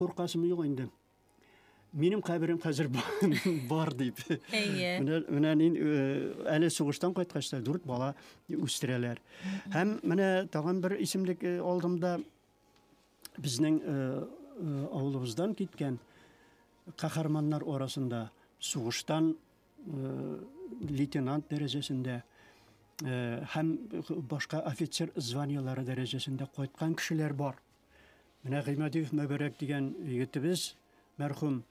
Қорқасым жоқ енді. Менің қабірім қазір бар deyip. Менен әлі соғыштан қайтқашта дүрт бала өстірелер. Һәм менә тагын бір исемлек алдымда біздің ауылыбыздан кеткен қаһарманнар арасында соғыштан лейтенант дәрежесінде һәм башка офицер званиялары дәрежесінде қайтқан кішілер бар. Менә Гыймадиев Мәбәрәк дигән егетебез мәрхүм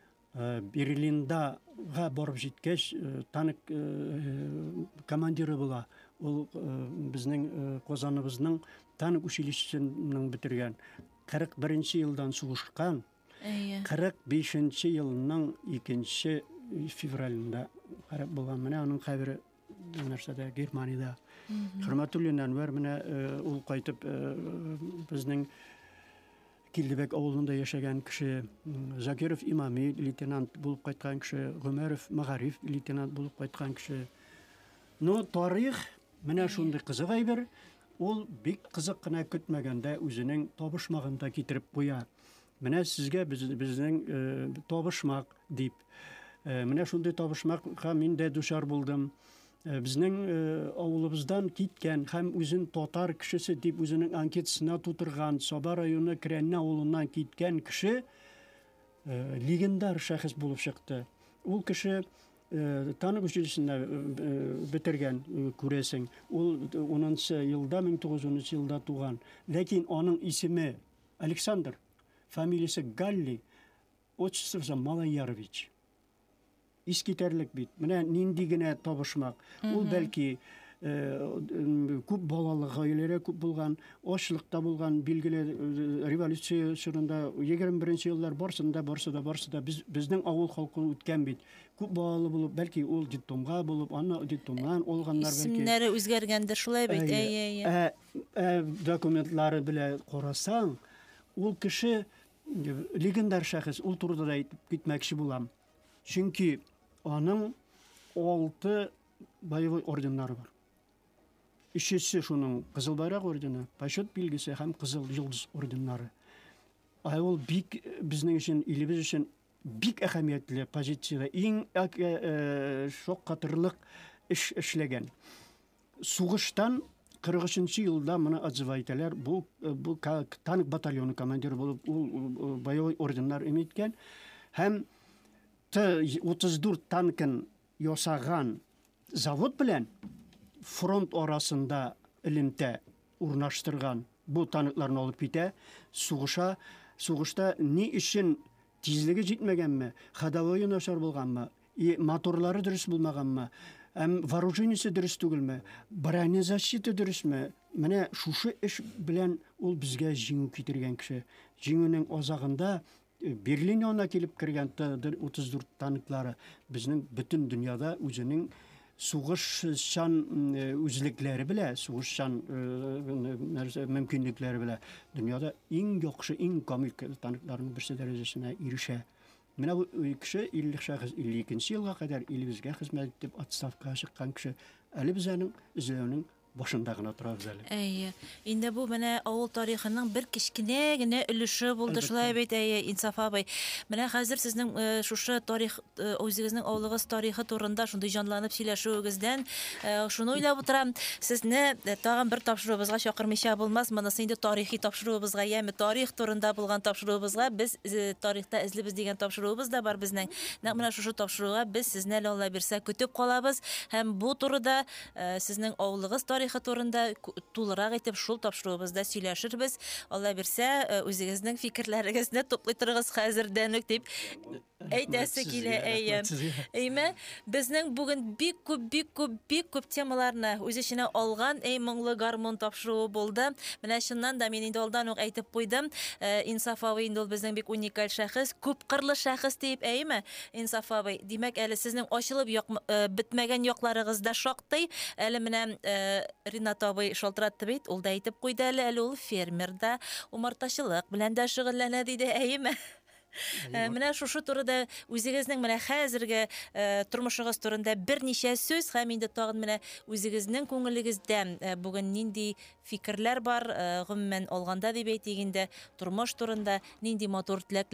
Берлинда барып җиткәч танк командиры була. Ул безнең Казаныбызның танк училищесын бетергән. 41-нче елдан сугышкан. 45-нче елның 2 февралендә харап булган. Менә аның кабере нәрсәдә Германиядә. Хөрмәтле Әнвәр, менә ул кайтып безнең Килдебек авылында яшәгән кеше, Закиров Имами лейтенант булып кайткан кеше, Гомәров Магариф лейтенант булып кайткан кеше. Ну, тарих менә шундый кызык әйбер, ул бик кызык кына көтмәгәндә үзенең табышмагында китереп куя. Менә сезгә безнең табышмак дип. Менә шундый табышмакка мин дә дучар булдым. Безнең авылыбыздан киткән һәм үзен татар кешесе дип үзенең анкетасына тутырган Саба районы Крәнне авылыннан киткән кеше легендар шәхес булып чыкты. Ул кеше танк училищесында бетергән, күрәсең. Ул 10-нчы елда, 1910 елда туган. Ләкин аның исеме Александр, фамилиясе Галли, отчествосы Малаярович. Искитерлек бит. Менә нинди генә табышмак. Ул бәлки күп балалы гаиләләре күп булган, ачлыкта булган, билгеле революция чорында 21-нче еллар барсында безнең авыл халкы үткән бит. Күп балалы булып, бәлки ул диттомга булып, аны диттомнан алганнар бәлки. Исемнәре үзгәргәндер, шулай бит. Документлары белән карасаң, ул кеше легендар шәхес, ул турыда да әйтеп китмәкче булам. Чөнки аның 6 боевой орденнары бар. Ишесе шуның Кызыл Байрак ордены, Почет билгесе һәм Кызыл Йолдыз орденнары. Ул бик безнең өчен, илебез өчен бик әһәмиятле позициядә, иң шаккатырлык эш эшләгән. Сугыштан 43-нче елда моны отзывайталар, бу танк батальоны командиры булып, ул боевой орденнар иметкән һәм 34 танкын ясаган завод белән фронт арасында элемтә урнаштырган бу танкларны алып китә, сугышта ни өчен тизлеге җитмәгәнме, ходовое начар булганмы, моторлары дөрес булмаганмы, вооружениесе дөрес түгелме, бронезащита дөресме? Менә шушы эш белән ул безгә җиңү китергән кеше. Җиңүнең азагында Берлин янына килеп кергән 34 танклары безнең бөтен дөньяда үзенең сугышчан үзлекләре белән, сугышчан мөмкинлекләре белән дөньяда иң яхшы, иң камил танкларның берсе дәрәҗәсенә ирешә. Менә бу кеше 52-нче елга кадәр илебезгә хезмәт итеп отставкага чыккан кеше. Әле безнең изләүнең башында гына торабыз әле. Инде бу менә авыл тарихының бер кичкенә генә өлеше булды, шулай бит, Инсаф абый. Менә хәзер сезнең шушы тарих, үзегезнең авылыгыз тарихы турында шундый җанланып сөйләшүегездән шуны уйлап утырам. Сезне тагын бер тапшыруыбызга чакырмыйча булмас. Монысы инде тарихи тапшыруыбызга, яме тарих турында булган тапшыруыбызга, без тарихта эзлебез дигән тапшыруыбыз да бар безнең. Нәкъ менә шушы тапшыруга без сезне Алла бирсә көтеп калабыз һәм бу турыда сезнең авылыгыз тарихы турында тулырак итеп шул тапшыруыбызда сөйләшербез. Алла бирсә, үзегезнең фикерләрегезне туплый торыгыз хәзердән үк дип әйтәсе килә. Безнең бүген бик күп темаларны үз эченә алган моңлы гармон тапшыруы булды. Менә шуннан да мин инде алдан ук әйтеп куйдым. Инсаф абый инде ул безнең бик уникаль шәхес, күп кырлы шәхес дип Инсаф абый. Димәк, әле сезнең ачылып бетмәгән якларыгыз да шактый. Әле менә Ринат абый шалтыратты бит, ул да әйтеп куйды, әле ул фермер да, умартачылык белән дә шөгыльләнә диде, Менә шушы турыда үзегезнең менә хәзерге тормышыгыз турында берничә сүз һәм инде тагын менә үзегезнең күңелегездә бүген нинди фикерләр бар, гомумән алганда дип әйтик инде, тормыш турында нинди матур теләк